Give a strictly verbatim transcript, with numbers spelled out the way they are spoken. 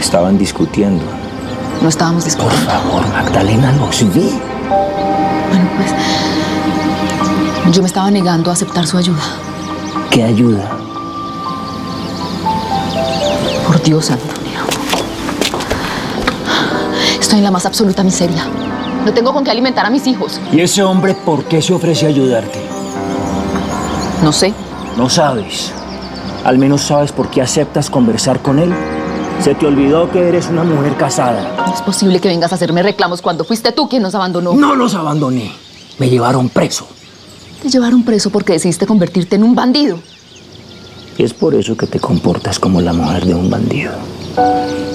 Estaban discutiendo. No estábamos discutiendo. Por favor, Magdalena, los vi. Bueno, pues... yo me estaba negando a aceptar su ayuda. ¿Qué ayuda? Por Dios, Antonio. Estoy en la más absoluta miseria. No tengo con qué alimentar a mis hijos. ¿Y ese hombre por qué se ofrece a ayudarte? No sé. No sabes. Al menos sabes por qué aceptas conversar con él. Se te olvidó que eres una mujer casada. No es posible que vengas a hacerme reclamos cuando fuiste tú quien nos abandonó. No los abandoné. Me llevaron preso. Te llevaron preso porque decidiste convertirte en un bandido. Y es por eso que te comportas como la mujer de un bandido.